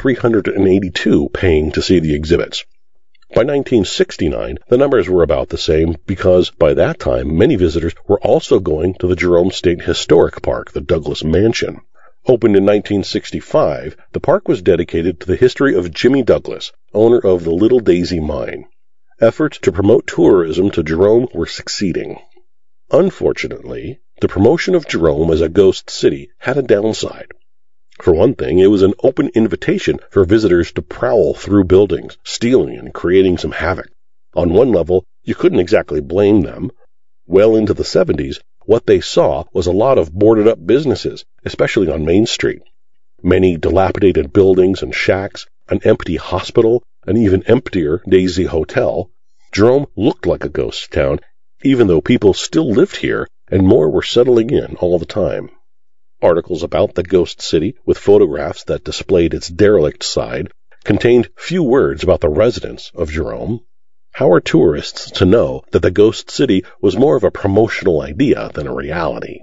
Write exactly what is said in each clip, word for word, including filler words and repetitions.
three hundred eighty-two paying to see the exhibits. By nineteen sixty-nine, the numbers were about the same because by that time, many visitors were also going to the Jerome State Historic Park, the Douglas Mansion. Opened in nineteen sixty-five, the park was dedicated to the history of Jimmy Douglas, owner of the Little Daisy Mine. Efforts to promote tourism to Jerome were succeeding. Unfortunately, the promotion of Jerome as a ghost city had a downside. For one thing, it was an open invitation for visitors to prowl through buildings, stealing and creating some havoc. On one level, you couldn't exactly blame them. Well into the seventies, what they saw was a lot of boarded-up businesses, especially on Main Street. Many dilapidated buildings and shacks, an empty hospital, an even emptier Daisy Hotel. Jerome looked like a ghost town, even though people still lived here, and more were settling in all the time. Articles about the ghost city, with photographs that displayed its derelict side, contained few words about the residents of Jerome. How are tourists to know that the ghost city was more of a promotional idea than a reality?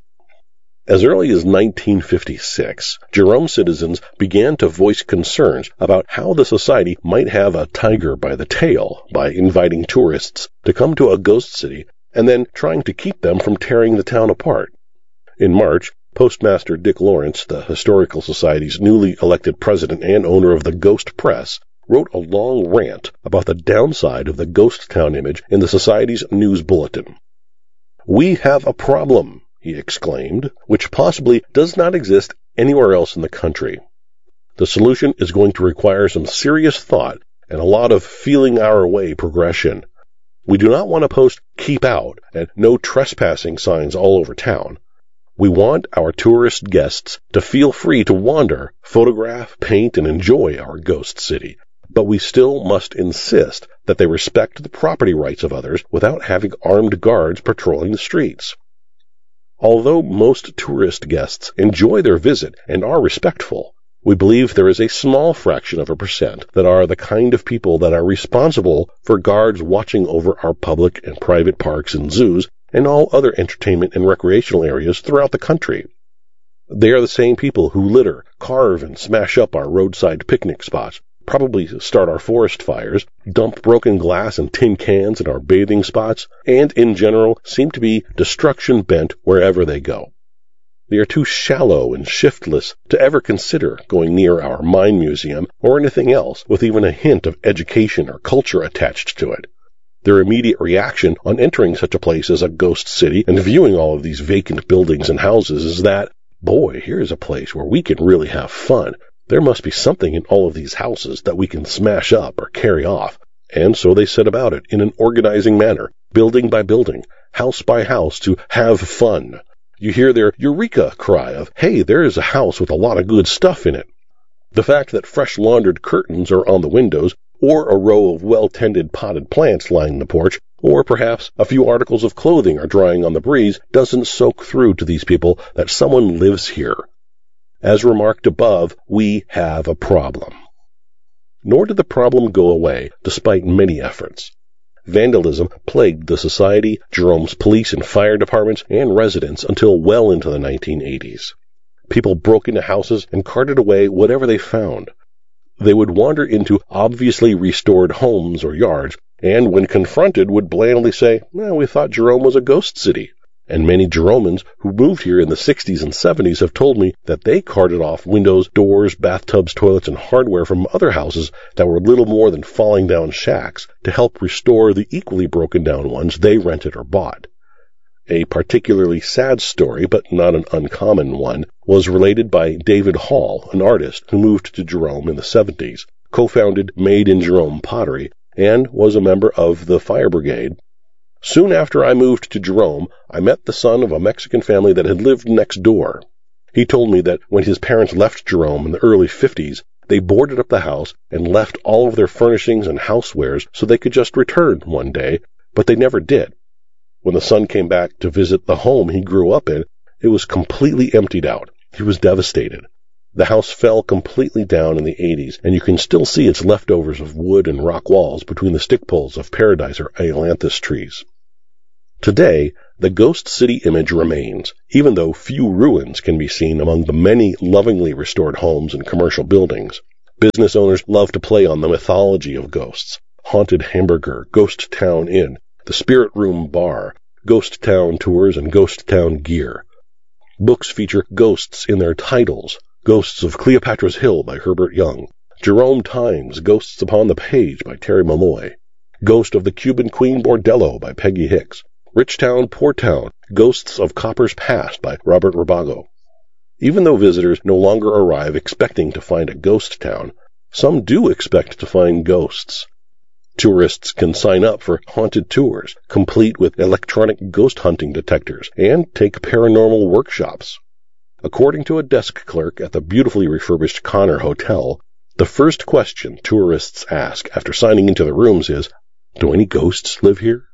As early as nineteen fifty-six, Jerome citizens began to voice concerns about how the society might have a tiger by the tail by inviting tourists to come to a ghost city and then trying to keep them from tearing the town apart. In March, Postmaster Dick Lawrence, the Historical Society's newly elected president and owner of the Ghost Press, wrote a long rant about the downside of the ghost town image in the Society's news bulletin. "We have a problem," he exclaimed, "which possibly does not exist anywhere else in the country. The solution is going to require some serious thought and a lot of feeling our way progression. We do not want to post 'keep out' and 'no trespassing' signs all over town. We want our tourist guests to feel free to wander, photograph, paint, and enjoy our ghost city. But we still must insist that they respect the property rights of others without having armed guards patrolling the streets." Although most tourist guests enjoy their visit and are respectful, we believe there is a small fraction of a percent that are the kind of people that are responsible for guards watching over our public and private parks and zoos and all other entertainment and recreational areas throughout the country. They are the same people who litter, carve, and smash up our roadside picnic spots, probably start our forest fires, dump broken glass and tin cans in our bathing spots, and in general seem to be destruction bent wherever they go. They are too shallow and shiftless to ever consider going near our mine museum or anything else with even a hint of education or culture attached to it. Their immediate reaction on entering such a place as a ghost city and viewing all of these vacant buildings and houses is that, boy, here's a place where we can really have fun. There must be something in all of these houses that we can smash up or carry off. And so they set about it in an organizing manner, building by building, house by house, to have fun. You hear their eureka cry of, hey, there is a house with a lot of good stuff in it. The fact that fresh laundered curtains are on the windows, or a row of well-tended potted plants lining the porch, or perhaps a few articles of clothing are drying on the breeze, doesn't soak through to these people that someone lives here. As remarked above, we have a problem. Nor did the problem go away, despite many efforts. Vandalism plagued the Society, Jerome's police and fire departments, and residents until well into the nineteen eighties. People broke into houses and carted away whatever they found. They would wander into obviously restored homes or yards, and when confronted would blandly say, well, we thought Jerome was a ghost city. And many Jeromans who moved here in the sixties and seventies have told me that they carted off windows, doors, bathtubs, toilets, and hardware from other houses that were little more than falling down shacks to help restore the equally broken down ones they rented or bought. A particularly sad story, but not an uncommon one, was related by David Hall, an artist who moved to Jerome in the seventies, co-founded Made in Jerome Pottery, and was a member of the fire brigade. Soon after I moved to Jerome, I met the son of a Mexican family that had lived next door. He told me that when his parents left Jerome in the early fifties, they boarded up the house and left all of their furnishings and housewares so they could just return one day, but they never did. When the son came back to visit the home he grew up in, it was completely emptied out. He was devastated. The house fell completely down in the eighties, and you can still see its leftovers of wood and rock walls between the stick poles of paradise or ailanthus trees. Today, the ghost city image remains, even though few ruins can be seen among the many lovingly restored homes and commercial buildings. Business owners love to play on the mythology of ghosts. Haunted Hamburger, Ghost Town Inn, the Spirit Room Bar, Ghost Town Tours, and Ghost Town Gear. Books feature ghosts in their titles. Ghosts of Cleopatra's Hill by Herbert Young. Jerome Times, Ghosts Upon the Page by Terry Malloy. Ghost of the Cuban Queen Bordello by Peggy Hicks. Rich Town, Poor Town, Ghosts of Copper's Past by Robert Rabago. Even though visitors no longer arrive expecting to find a ghost town, some do expect to find ghosts. Tourists can sign up for haunted tours, complete with electronic ghost hunting detectors, and take paranormal workshops. According to a desk clerk at the beautifully refurbished Connor Hotel, the first question tourists ask after signing into the rooms is, "Do any ghosts live here?"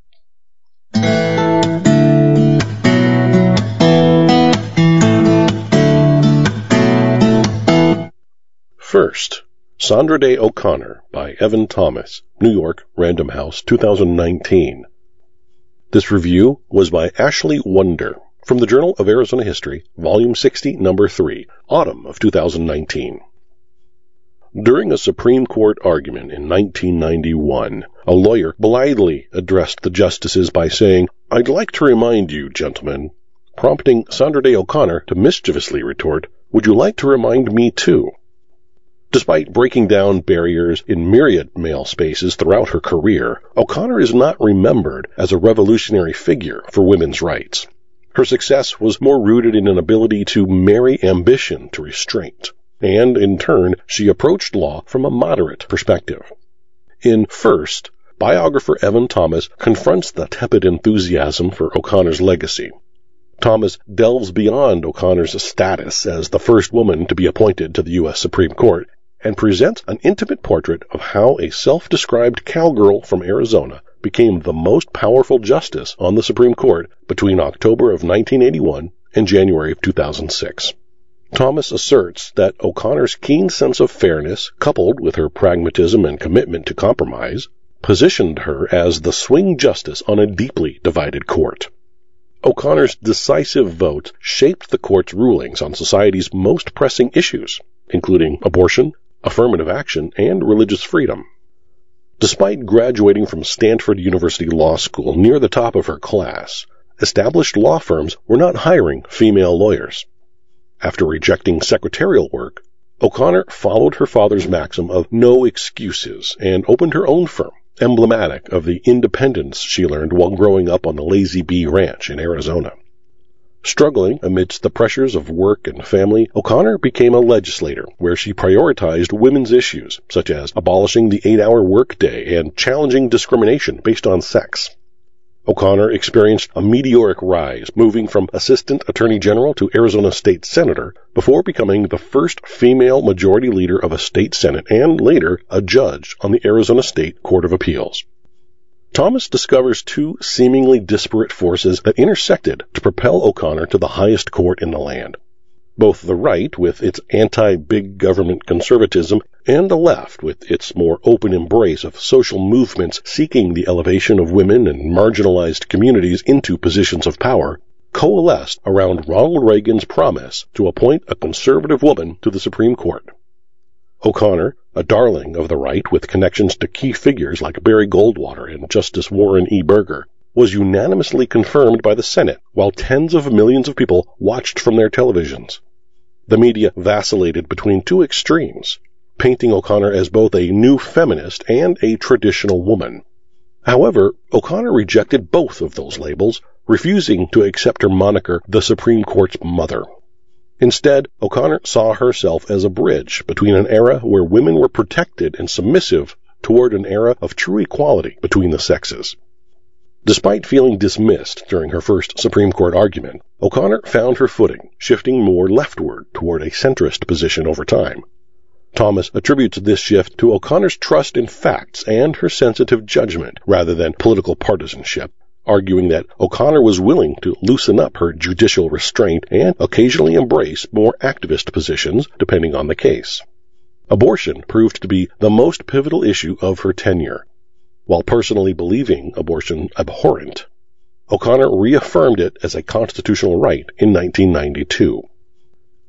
First, Sandra Day O'Connor by Evan Thomas, New York, Random House, two thousand nineteen. This review was by Ashley Wonder from the Journal of Arizona History, Volume sixty, Number three, Autumn of two thousand nineteen. During a Supreme Court argument in nineteen ninety-one, a lawyer blithely addressed the justices by saying, "I'd like to remind you, gentlemen," prompting Sandra Day O'Connor to mischievously retort, "Would you like to remind me too?" Despite breaking down barriers in myriad male spaces throughout her career, O'Connor is not remembered as a revolutionary figure for women's rights. Her success was more rooted in an ability to marry ambition to restraint, and in turn, she approached law from a moderate perspective. In First, biographer Evan Thomas confronts the tepid enthusiasm for O'Connor's legacy. Thomas delves beyond O'Connor's status as the first woman to be appointed to the U S Supreme Court and presents an intimate portrait of how a self-described cowgirl from Arizona became the most powerful justice on the Supreme Court between October of nineteen eighty-one and January of two thousand six. Thomas asserts that O'Connor's keen sense of fairness, coupled with her pragmatism and commitment to compromise, positioned her as the swing justice on a deeply divided court. O'Connor's decisive vote shaped the court's rulings on society's most pressing issues, including abortion, affirmative action, and religious freedom. Despite graduating from Stanford University Law School near the top of her class, established law firms were not hiring female lawyers. After rejecting secretarial work, O'Connor followed her father's maxim of no excuses and opened her own firm, emblematic of the independence she learned while growing up on the Lazy Bee Ranch in Arizona. Struggling amidst the pressures of work and family, O'Connor became a legislator where she prioritized women's issues, such as abolishing the eight-hour workday and challenging discrimination based on sex. O'Connor experienced a meteoric rise, moving from Assistant Attorney General to Arizona State Senator, before becoming the first female majority leader of a state senate and later a judge on the Arizona State Court of Appeals. Thomas discovers two seemingly disparate forces that intersected to propel O'Connor to the highest court in the land. Both the right, with its anti-big government conservatism, and the left, with its more open embrace of social movements seeking the elevation of women and marginalized communities into positions of power, coalesced around Ronald Reagan's promise to appoint a conservative woman to the Supreme Court. O'Connor, a darling of the right with connections to key figures like Barry Goldwater and Justice Warren E. Burger, was unanimously confirmed by the Senate while tens of millions of people watched from their televisions. The media vacillated between two extremes, painting O'Connor as both a new feminist and a traditional woman. However, O'Connor rejected both of those labels, refusing to accept her moniker, the Supreme Court's mother. Instead, O'Connor saw herself as a bridge between an era where women were protected and submissive toward an era of true equality between the sexes. Despite feeling dismissed during her first Supreme Court argument, O'Connor found her footing, shifting more leftward toward a centrist position over time. Thomas attributes this shift to O'Connor's trust in facts and her sensitive judgment rather than political partisanship, arguing that O'Connor was willing to loosen up her judicial restraint and occasionally embrace more activist positions depending on the case. Abortion proved to be the most pivotal issue of her tenure. While personally believing abortion abhorrent, O'Connor reaffirmed it as a constitutional right in nineteen ninety-two.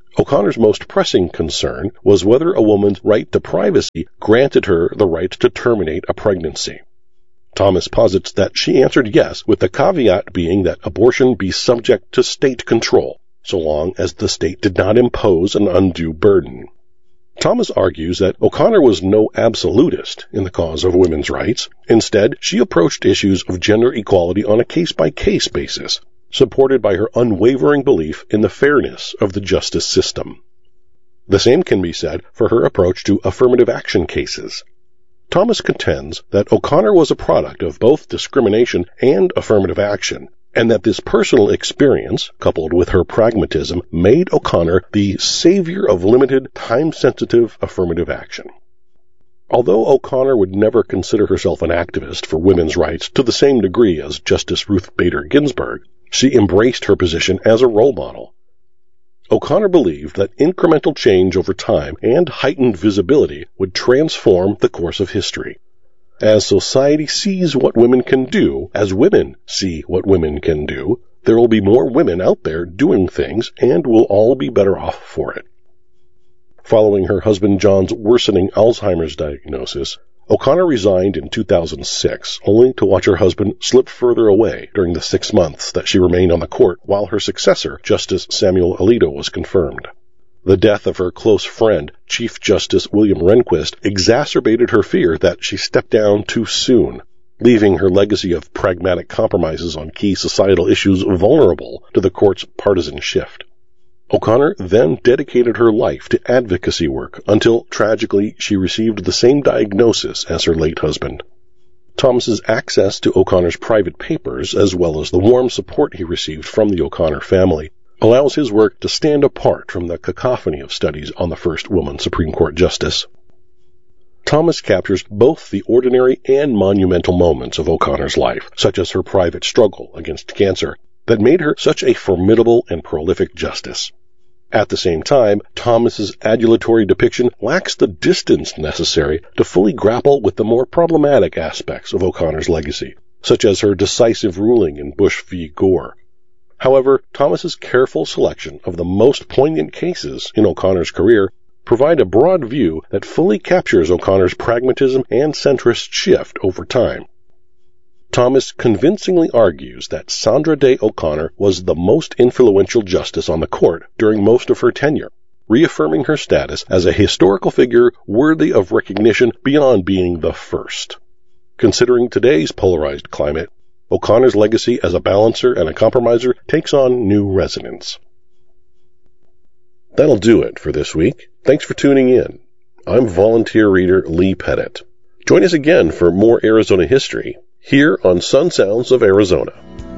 O'Connor's most pressing concern was whether a woman's right to privacy granted her the right to terminate a pregnancy. Thomas posits that she answered yes, with the caveat being that abortion be subject to state control, so long as the state did not impose an undue burden. Thomas argues that O'Connor was no absolutist in the cause of women's rights. Instead, she approached issues of gender equality on a case-by-case basis, supported by her unwavering belief in the fairness of the justice system. The same can be said for her approach to affirmative action cases. Thomas contends that O'Connor was a product of both discrimination and affirmative action, and that this personal experience, coupled with her pragmatism, made O'Connor the savior of limited, time-sensitive affirmative action. Although O'Connor would never consider herself an activist for women's rights to the same degree as Justice Ruth Bader Ginsburg, she embraced her position as a role model. O'Connor believed that incremental change over time and heightened visibility would transform the course of history. As society sees what women can do, as women see what women can do, there will be more women out there doing things, and we'll all be better off for it. Following her husband John's worsening Alzheimer's diagnosis, O'Connor resigned in two thousand six, only to watch her husband slip further away during the six months that she remained on the court while her successor, Justice Samuel Alito, was confirmed. The death of her close friend, Chief Justice William Rehnquist, exacerbated her fear that she stepped down too soon, leaving her legacy of pragmatic compromises on key societal issues vulnerable to the court's partisan shift. O'Connor then dedicated her life to advocacy work until, tragically, she received the same diagnosis as her late husband. Thomas's access to O'Connor's private papers, as well as the warm support he received from the O'Connor family, allows his work to stand apart from the cacophony of studies on the first woman Supreme Court justice. Thomas captures both the ordinary and monumental moments of O'Connor's life, such as her private struggle against cancer, that made her such a formidable and prolific justice. At the same time, Thomas's adulatory depiction lacks the distance necessary to fully grapple with the more problematic aspects of O'Connor's legacy, such as her decisive ruling in Bush v. Gore. However, Thomas's careful selection of the most poignant cases in O'Connor's career provide a broad view that fully captures O'Connor's pragmatism and centrist shift over time. Thomas convincingly argues that Sandra Day O'Connor was the most influential justice on the court during most of her tenure, reaffirming her status as a historical figure worthy of recognition beyond being the first. Considering today's polarized climate, O'Connor's legacy as a balancer and a compromiser takes on new resonance. That'll do it for this week. Thanks for tuning in. I'm volunteer reader Lee Pettit. Join us again for more Arizona history here on Sun Sounds of Arizona.